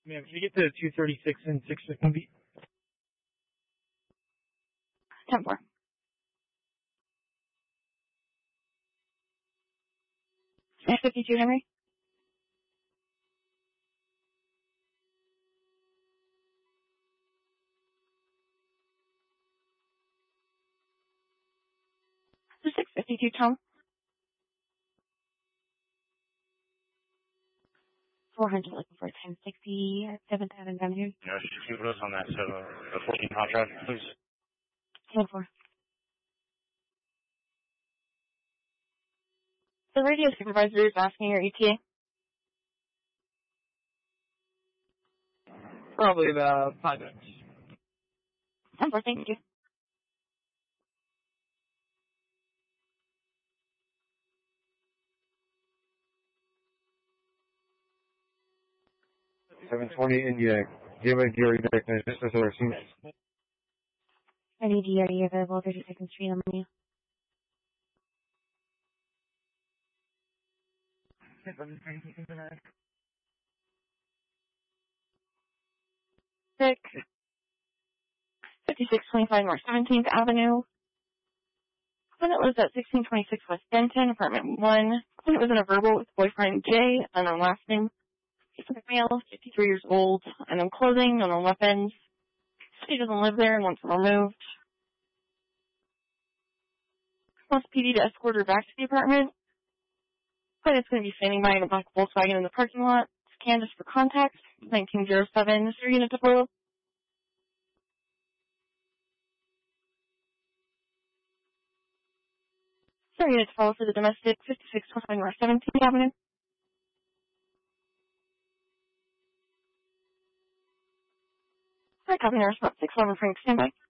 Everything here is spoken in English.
Ma'am, can you get to 236 and 650? 10-4. And 52, Henry. The 652, Tom. 400, looking for 1060, 7th Avenue down here. No, shoot us on that, the 14 contract, please. 10-4. The radio supervisor is asking your ETA. Probably about 5 minutes. 10-4, thank you. India. Do you have a DRE diagnosis or CMS? Any DRE available, 32nd Street on menu. Sick. 5625 North 17th Avenue. Client lives at 1626 West Denton, apartment 1. Client was in a verbal with boyfriend Jay, unknown last name. He's a male, 53 years old, unknown clothing, unknown weapons. He doesn't live there and wants him removed. Wants PD to escort her back to the apartment. Client's going to be standing by in a black Volkswagen in the parking lot. Scan just for contact. 1907, is your unit to follow? Sir, unit to follow for the domestic, 5629 North 17th Avenue. Alright, copy nurse, about 611 Frank, standby.